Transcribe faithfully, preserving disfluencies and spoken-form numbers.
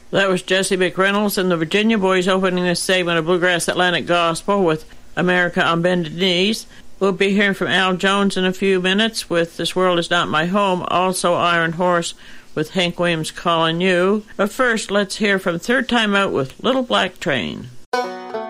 That was Jesse McReynolds and the Virginia Boys opening this segment of Bluegrass Atlantic Gospel with America on Bended Knees. We'll be hearing from Al Jones in a few minutes with This World Is Not My Home, also Iron Horse with Hank Williams Calling You. But first, let's hear from Third Time Out with Little Black Train.